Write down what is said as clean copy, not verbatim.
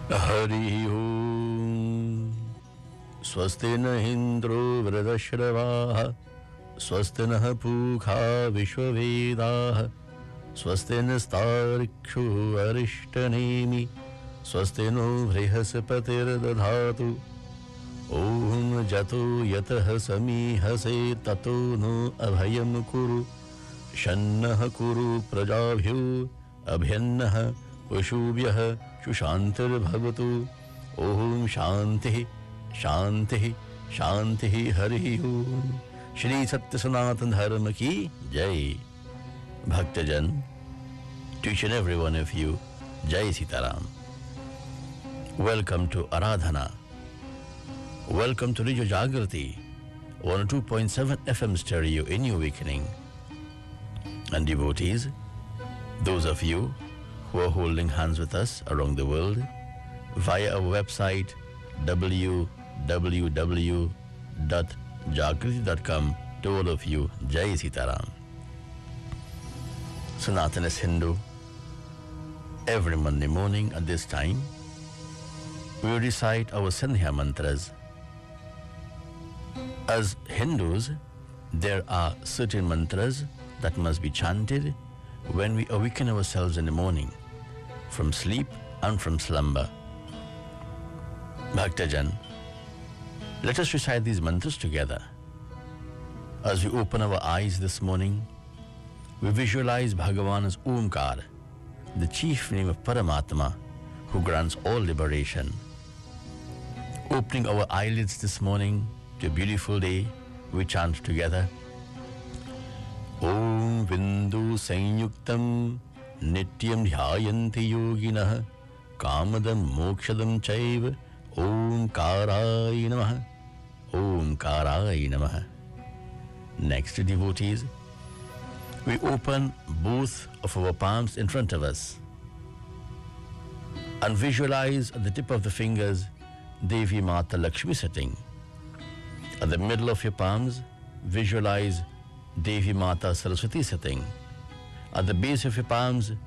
Hari Om. Swasti na Indro Vridashravah. Swasti na Pukha Vishwavedah. Swasti na Starikshu Arishtanemi. Swasti no Vrihasapatir Dadhatu. Om Jato Yatah Samihase Tato no Abhayam Kuru. Shannah Kuru Prajabhyo Abhyannah Pushubhyah Shushantir Bhavatu. Om Shanti Shanti Shanti Hari Om. Shri Satya Sanatan Dharma Ki Jai. Bhaktajan, to each and every one of you, Jai Sitaram. Welcome to Aradhana. Welcome to Radio Jagrati, 102.7 FM stereo in your awakening. And devotees, those of you who are holding hands with us around the world via our website www.jagrati.com, to all of you, Jai Sitaram. Sanatan is Hindu. Every Monday morning at this time, we recite our Sandhya mantras. As Hindus, there are certain mantras that must be chanted when we awaken ourselves in the morning, from sleep and from slumber. Bhaktajan, let us recite these mantras together. As we open our eyes this morning, we visualize Bhagavan as Omkar, the chief name of Paramatma, who grants all liberation. Opening our eyelids this morning to a beautiful day, we chant together, Om Vindu Sanyuktam Nityam Dhyayanti Yoginah Kamadam Mokshadam Chaiva Om Karai Namaha. Om Karai Namaha. Next, devotees, we open both of our palms in front of us and visualize at the tip of the fingers Devi Mata Lakshmi sitting. At the middle of your palms, visualize Devi Mata Saraswati sitting. At the base of your palms,